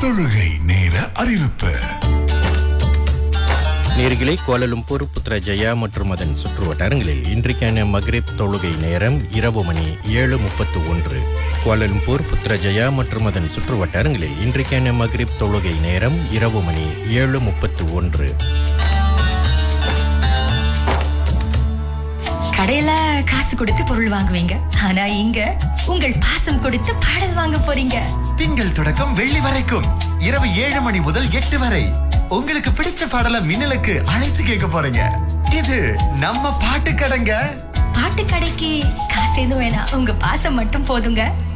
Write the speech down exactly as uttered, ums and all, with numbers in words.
தொழுகை நேர அறிவிப்பு. நேர்களை கோலலும்பூர், புத்ரஜயா மற்றும் அதன் சுற்று வட்டாரங்களில் இன்றைக்கான மக்ரிப் தொழுகை நேரம் இரவு மணி ஏழு முப்பத்து ஒன்று. கோலலும்பூர், புத்ரஜயா மற்றும் அதன் சுற்று வட்டாரங்களில் இன்றைக்கான மக்ரிப் தொழுகை நேரம் இரவு மணி ஏழு முப்பத்து ஒன்று. கடையில காசு கொடுத்து பொருள் வாங்குவீங்க, ஆனா இங்க உங்கள் பாசம் கொடுத்து பாடல் வாங்க போறீங்க. திங்கள் தொடக்கம் வெள்ளி வரைக்கும் இரவு ஏழு மணி முதல் எட்டு வரை உங்களுக்கு பிடிச்ச பாடல மின்னலுக்கு அழைத்து கேட்க போறீங்க. இது நம்ம பாட்டு கடைங்க. பாட்டு கடைக்கு காசு எதுவும் வேணாம், உங்க பாசம் மட்டும் போதுங்க.